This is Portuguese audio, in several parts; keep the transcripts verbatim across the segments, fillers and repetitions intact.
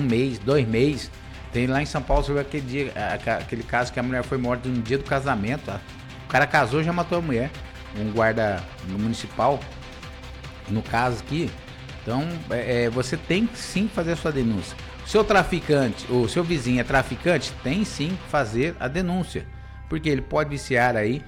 mês, dois meses. Tem lá em São Paulo, você viu aquele, dia, aquele caso que a mulher foi morta no dia do casamento. O cara casou e já matou a mulher. Um guarda municipal, no caso aqui. Então, é, você tem que sim fazer a sua denúncia. O seu traficante, o seu vizinho é traficante, tem sim que fazer a denúncia. Porque ele pode viciar aí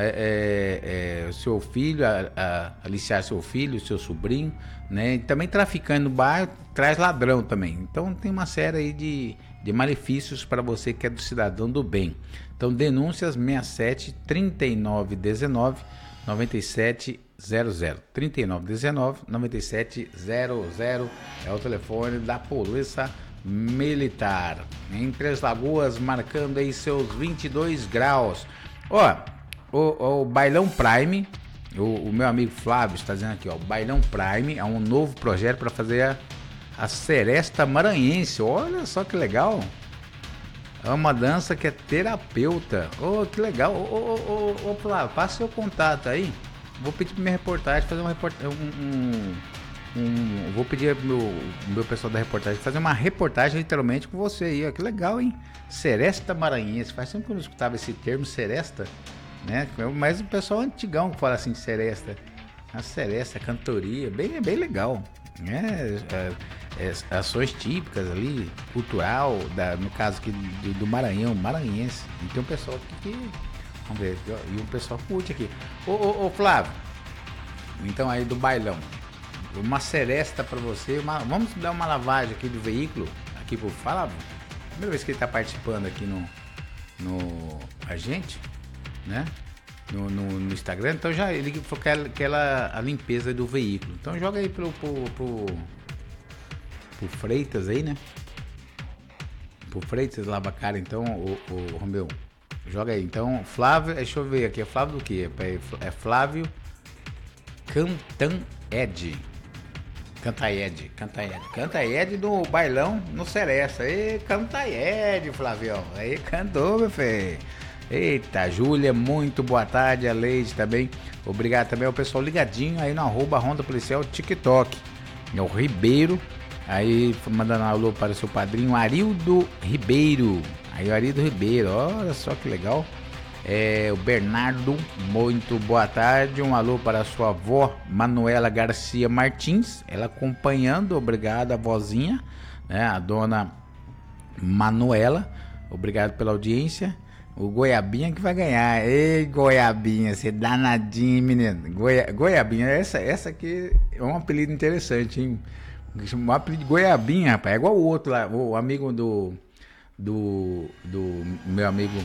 é, é, é, o seu filho, a, a, aliciar seu filho, seu sobrinho, né? E também traficando no bairro, traz ladrão também. Então, tem uma série aí de, de malefícios para você que é do cidadão do bem. Então, denúncias sessenta e sete, trinta e nove, dezenove, noventa e sete zero zero. trinta e nove, dezenove, noventa e sete zero zero é o telefone da Polícia Militar. Em Três Lagoas, marcando aí seus vinte e dois graus. Ó, o, o Bailão Prime, o, o meu amigo Flávio está dizendo aqui, ó, o Bailão Prime é um novo projeto para fazer a, a Seresta Maranhense. Olha só que legal. É uma dança que é terapeuta. Oh, que legal. Ô, oh, oh, oh, oh, Flávio, passa seu contato aí. Vou pedir para minha reportagem fazer uma reportagem. Um, um, um, vou pedir pro meu, meu pessoal da reportagem fazer uma reportagem literalmente com você aí. Ó. Que legal, hein? Seresta Maranhense. Faz tempo que eu não escutava esse termo, seresta, né? Mas o pessoal antigão que fala assim de seresta. A seresta, a cantoria, bem, bem legal. É, é, é, ações típicas ali, cultural, da, no caso aqui do, do Maranhão, maranhense. E tem um pessoal aqui que. Vamos ver, e o pessoal curte aqui. Ô, ô, ô Flávio, então aí do bailão, uma seresta pra você, uma, vamos dar uma lavagem aqui do veículo, aqui pro Flávio. Primeira vez que ele tá participando aqui no, no a gente, né? No, no, no Instagram, então já ele quer aquela a limpeza do veículo. Então joga aí pro, pro, pro, pro Freitas aí, né? Pro Freitas lava a cara, então, o, o Romeu. Joga aí, então, Flávio, deixa eu ver aqui, é Flávio do quê? É Flávio Cantaed. Cantaed, Cantaed. Cantaed do bailão no Seresta. Aí, Cantaed, Flavião. Aí, cantou, meu filho. Eita, Júlia, muito boa tarde. A Leide também. Obrigado também ao pessoal ligadinho aí no arroba Ronda Policial TikTok. É o Ribeiro. Aí, mandando um alô para o seu padrinho, Arildo Ribeiro. Aí o Arildo Ribeiro, olha só que legal. É, o Bernardo, muito boa tarde. Um alô para a sua avó, Manuela Garcia Martins. Ela acompanhando, obrigado a vozinha, né? A dona Manuela. Obrigado pela audiência. O Goiabinha que vai ganhar. Ei, Goiabinha, você danadinho, menino. Goi... Goiabinha, essa, essa aqui é um apelido interessante, hein? Um apelido de Goiabinha, rapaz. É igual o outro lá, o amigo do... Do, do meu amigo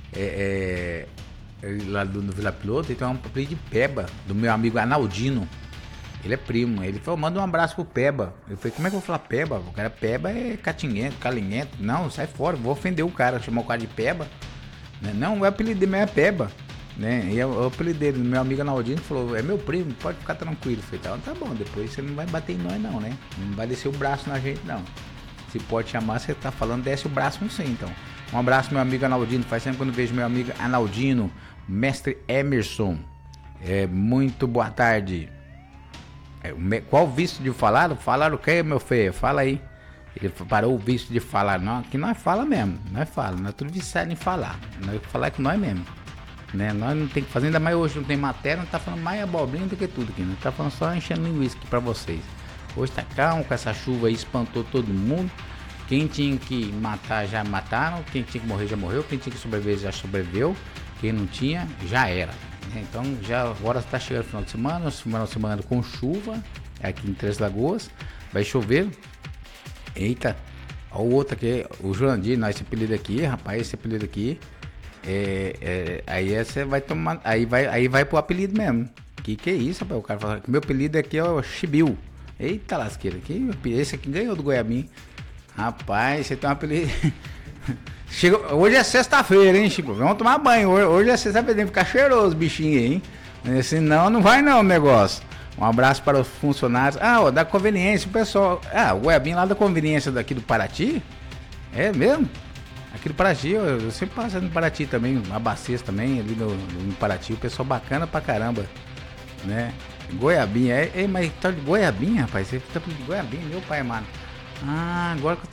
é, é, lá do, do Vila Piloto, ele tem um apelido de Peba, do meu amigo Analdino. Ele é primo. Ele falou, manda um abraço pro Peba. Eu falei, como é que eu vou falar Peba? O cara Peba é catinguento, calinhento. Não, sai fora, vou ofender o cara, chamar o cara de Peba. Não, o apelido dele é Peba, né? E o apelido dele, meu amigo Analdino, falou, é meu primo, pode ficar tranquilo. Eu falei, tá, tá bom, depois você não vai bater em nós não, né? Não vai descer o braço na gente não. Se pode chamar, você tá falando, desce o braço no sim, então. Um abraço, meu amigo Analdino. Faz tempo que eu não vejo meu amigo Analdino. Mestre Emerson. É, muito boa tarde. É, qual vício de falar? Falar o que, meu filho? Fala aí. Ele parou o vício de falar. Não, aqui nós fala mesmo. Nós fala. Nós tudo viciado em falar. Nós falar que nós mesmo. Né? Nós não tem que fazer, ainda mais hoje não tem matéria, não tá falando mais abobrinha do que tudo aqui. Não tá falando só enchendo linguiça aqui pra vocês. Hoje tá calmo, com essa chuva aí, espantou todo mundo. Quem tinha que matar, já mataram. Quem tinha que morrer, já morreu. Quem tinha que sobreviver, já sobreviveu. Quem não tinha, já era. Então, já agora tá chegando o final de semana. Final de semana com chuva. Aqui em Três Lagoas. Vai chover. Eita. Olha o outro aqui. O Jurandir, nós esse apelido aqui, rapaz, esse apelido aqui. É, é, aí você vai tomar. Aí vai, aí vai pro apelido mesmo. Que que é isso, rapaz? O cara fala que meu apelido aqui é o Chibiu. Eita lasqueira, que esse aqui ganhou do Goiabinho. Rapaz, você tem um apelido. Chegou... Hoje é sexta-feira, hein, Chico? Vamos tomar banho. Hoje é sexta-feira, tem que ficar cheiroso, bichinho aí, hein? Senão não vai não o negócio. Um abraço para os funcionários. Ah, ó, da conveniência, o pessoal. Ah, o Goiabinho lá da conveniência daqui do Paraty. É mesmo? Aqui do Paraty, eu, eu sempre passo no Paraty também, Abacês também, ali no, no Paraty. O pessoal bacana pra caramba, né? Goiabinha, é, é, mas tá de Goiabinha, rapaz? Você tá de Goiabinha, meu pai, mano. Ah, agora que eu